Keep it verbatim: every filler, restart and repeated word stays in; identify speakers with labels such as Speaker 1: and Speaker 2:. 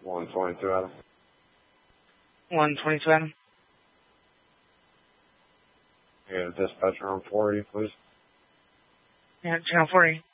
Speaker 1: one twenty-two, Adam.
Speaker 2: one twenty-two, Adam.
Speaker 1: Yeah, dispatcher on four E, please.
Speaker 2: Yeah, channel four E.